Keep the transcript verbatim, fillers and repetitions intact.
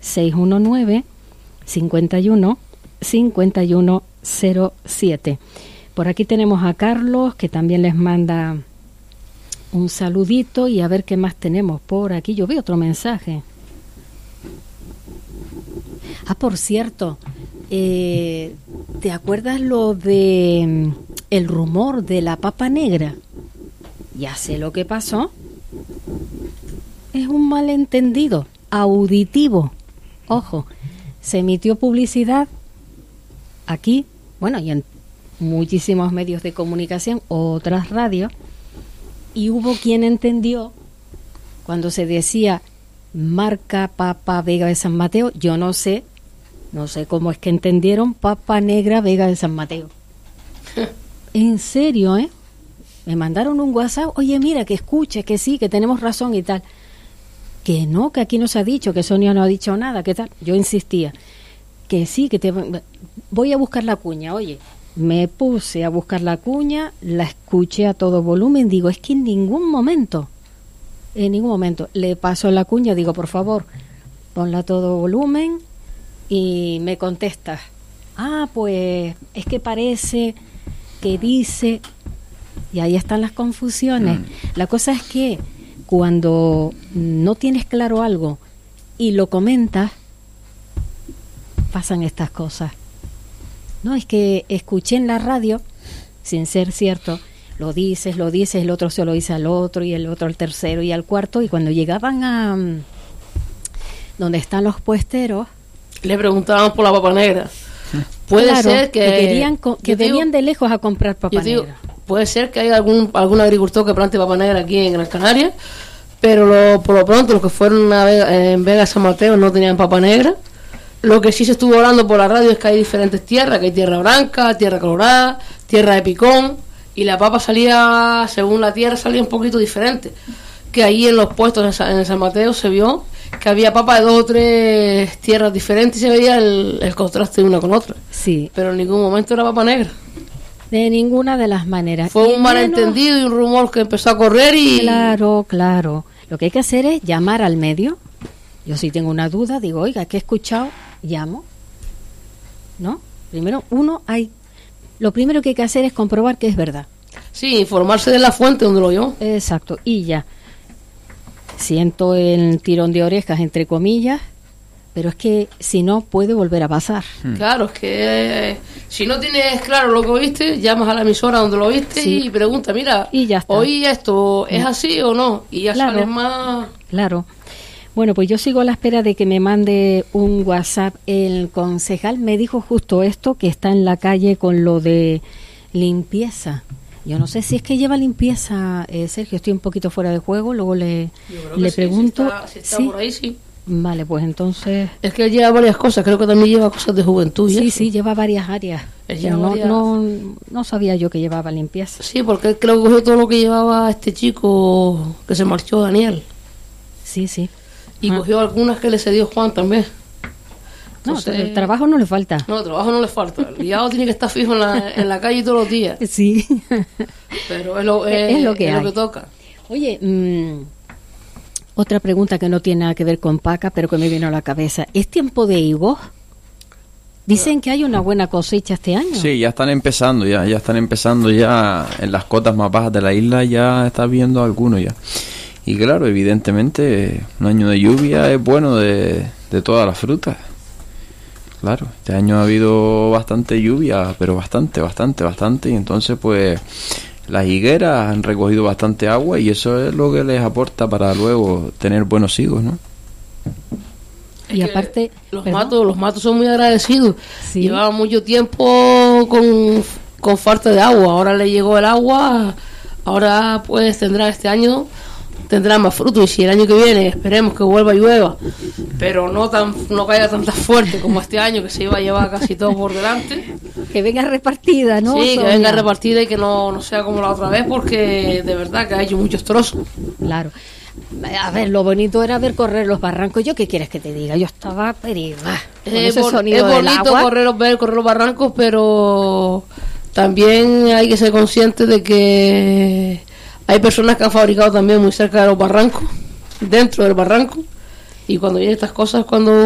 seis uno nueve, cinco uno, cinco uno cero siete. Por aquí tenemos a Carlos, que también les manda un saludito, y a ver qué más tenemos por aquí. Yo vi otro mensaje. Ah, por cierto, eh, ¿te acuerdas lo de el rumor de la papa negra? Ya sé lo que pasó. Es un malentendido auditivo. Ojo, se emitió publicidad aquí, bueno, y en muchísimos medios de comunicación, otras radios, y hubo quien entendió cuando se decía marca Papa Vega de San Mateo. Yo no sé, no sé cómo es que entendieron Papa Negra Vega de San Mateo. En serio, ¿eh? Me mandaron un WhatsApp, oye, mira, que escuche, que sí, que tenemos razón y tal. Que no, que aquí no se ha dicho, que Sonia no ha dicho nada, que tal. Yo insistía, que sí, que te voy a buscar la cuña. Oye, me puse a buscar la cuña, la escuché a todo volumen, digo, es que en ningún momento, en ningún momento, le paso la cuña, digo, por favor, ponla a todo volumen, y me contesta, ah, pues, es que parece que dice, y ahí están las confusiones. Mm. La cosa es que cuando no tienes claro algo y lo comentas, pasan estas cosas. No, es que escuché en la radio, sin ser cierto, lo dices, lo dices, el otro se lo dice al otro, y el otro al tercero y al cuarto, y cuando llegaban a um, donde están los puesteros, le preguntaban por la papa negra. Puede claro, ser que, que querían co- que digo, venían de lejos a comprar papa digo, negra. Puede ser que haya algún algún agricultor que plante papa negra aquí en Gran Canaria, pero lo, por lo pronto los que fueron a Vega, en Vega de San Mateo no tenían papa negra. Lo que sí se estuvo hablando por la radio es que hay diferentes tierras, que hay tierra blanca, tierra colorada, tierra de picón, y la papa salía, según la tierra, salía un poquito diferente. Que ahí en los puestos en San, en San Mateo se vio que había papa de dos o tres tierras diferentes y se veía el, el contraste de una con otra. Sí. Pero en ningún momento era papa negra. De ninguna de las maneras. Fue y un malentendido y un rumor que empezó a correr y... Claro, claro. Lo que hay que hacer es llamar al medio. Yo si tengo una duda, digo, oiga, ¿qué he escuchado? Llamo. ¿No? Primero, uno hay... Lo primero que hay que hacer es comprobar que es verdad. Sí, informarse de la fuente donde lo oyó. Exacto, y ya. Siento el tirón de orejas, entre comillas, pero es que si no, puede volver a pasar. Claro, es que eh, si no tienes claro lo que oíste, llamas a la emisora donde lo oíste, sí, y pregunta, mira, y ya está. ¿oí esto? ¿Es así o no? Y ya claro, sales más... Claro. Bueno, pues yo sigo a la espera de que me mande un WhatsApp. El concejal me dijo justo esto, que está en la calle con lo de limpieza. Yo no sé si es que lleva limpieza, eh, Sergio, estoy un poquito fuera de juego, luego le, le sí, pregunto. Si está, si está ¿sí? por ahí, sí. Vale, pues entonces... Es que él lleva varias cosas, creo que también lleva cosas de juventud. Sí, eso. sí, lleva varias áreas. Pero no, varias... no, no sabía yo que llevaba limpieza. Sí, porque él creo que cogió todo lo que llevaba este chico que se marchó, Daniel. Sí, sí. Y ah. cogió algunas que le cedió Juan también. Entonces, no, el trabajo no le falta. No, el trabajo no le falta. El guiado tiene que estar fijo en la, en la calle todos los días. Sí. Pero es lo, es, es lo que es hay. Lo que toca. Oye, mmm, otra pregunta que no tiene nada que ver con Paca, pero que me vino a la cabeza. ¿Es tiempo de higos? Dicen que hay una buena cosecha este año. Sí, ya están empezando, ya, ya están empezando ya en las cotas más bajas de la isla, ya está viendo algunos ya. Y claro, evidentemente, un año de lluvia es bueno de, de todas las frutas. Claro, este año ha habido bastante lluvia, pero bastante, bastante, bastante. Y entonces, pues, las higueras han recogido bastante agua y eso es lo que les aporta para luego tener buenos higos, ¿no? Y aparte... Los matos, los matos son muy agradecidos. ¿Sí? Llevaban mucho tiempo con, con falta de agua. Ahora le llegó el agua. Ahora, pues, tendrá este año... tendrá más fruto, y si el año que viene esperemos que vuelva y llueva, pero no tan no caiga tan fuerte como este año, que se iba a llevar casi todo por delante, que venga repartida, ¿no? Sí, Sonia? Que venga repartida y que no, no sea como la otra vez, porque de verdad que ha hecho muchos trozos. Claro. A ver, lo bonito era ver correr los barrancos. ¿Yo qué quieres que te diga? Yo estaba periva, con es, ese por, sonido es del bonito agua. correr los, ver correr los barrancos, pero también hay que ser consciente de que hay personas que han fabricado también muy cerca de los barrancos, dentro del barranco, y cuando vienen estas cosas, cuando